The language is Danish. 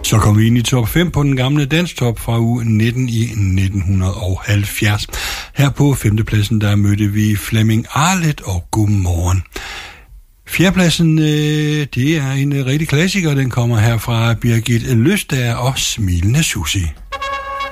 Så kom vi ind i top 5 på den gamle danstop fra uge 19 i 1970. Her på 5. pladsen, der mødte vi Flemming Arlet og Godmorgen. Fjerdepladsen, det er en rigtig klassiker, den kommer her fra Birgit Løstager og Smilende Susie.